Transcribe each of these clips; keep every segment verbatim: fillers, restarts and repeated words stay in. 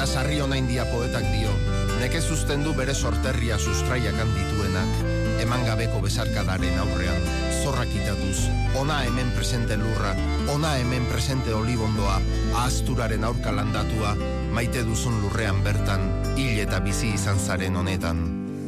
sarri ona india poetak dio, nekez uzten du bere sorterria sustraiakan dituenak, eman gabeko besarkadaren aurrean, zorrak itatuz, ona hemen presente lurra, ona hemen presente olibondoa, ahazturaren aurka landatua, maite duzun lurrean bertan, hil eta bizi izan zaren honetan.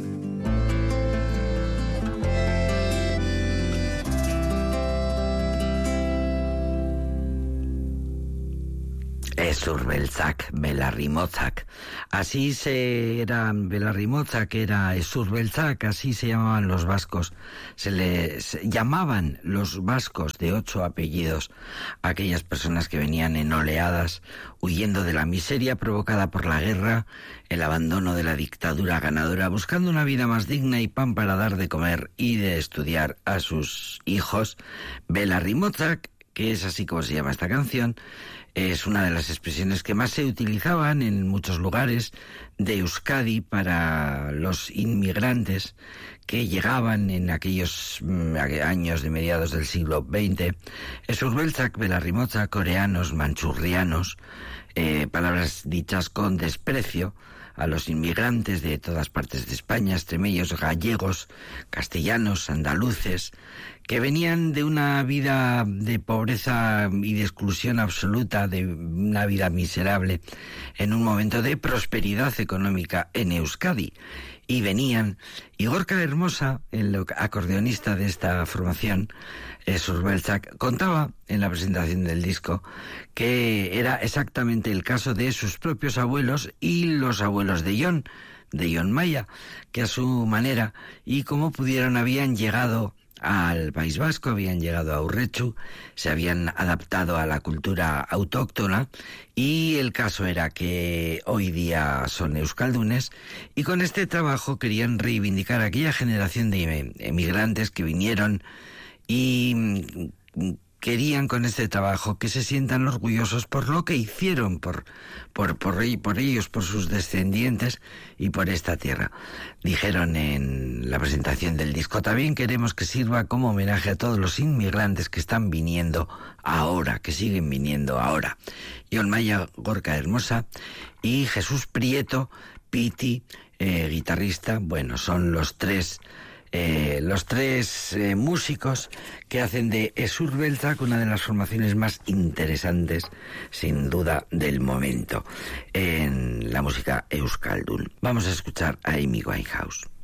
Ezurbeltzak, belarrimotzak. Así se eran belarrimotzak, era ezurbeltzak, así se llamaban los vascos. Se les llamaban los vascos de ocho apellidos, aquellas personas que venían en oleadas, huyendo de la miseria provocada por la guerra, el abandono de la dictadura ganadora, buscando una vida más digna y pan para dar de comer y de estudiar a sus hijos. Belarrimotzak, que es así como se llama esta canción, es una de las expresiones que más se utilizaban en muchos lugares de Euskadi para los inmigrantes que llegaban en aquellos años de mediados del siglo veinte. Ezurbeltzak, belarrimotzak, coreanos, manchurrianos, eh, palabras dichas con desprecio a los inmigrantes de todas partes de España, extremeños, gallegos, castellanos, andaluces, que venían de una vida de pobreza y de exclusión absoluta, de una vida miserable, en un momento de prosperidad económica en Euskadi. Y venían, y Gorka Hermosa, el acordeonista de esta formación, Ezurbeltzak, contaba en la presentación del disco que era exactamente el caso de sus propios abuelos y los abuelos de Jon, de Jon Maya, que a su manera y como pudieron habían llegado al País Vasco, habían llegado a Urretxu, se habían adaptado a la cultura autóctona y el caso era que hoy día son euskaldunes y con este trabajo querían reivindicar a aquella generación de emigrantes que vinieron y querían con este trabajo que se sientan orgullosos por lo que hicieron por, por, por, por ellos, por sus descendientes y por esta tierra. Dijeron en la presentación del disco, también queremos que sirva como homenaje a todos los inmigrantes que están viniendo ahora, que siguen viniendo ahora. Jon Maya, Gorka Hermosa y Jesús Prieto, Piti, eh, guitarrista, bueno, son los tres... Eh, los tres eh, músicos que hacen de Ezurbeltzak una de las formaciones más interesantes, sin duda, del momento en la música euskaldun. Vamos a escuchar a Amy Winehouse.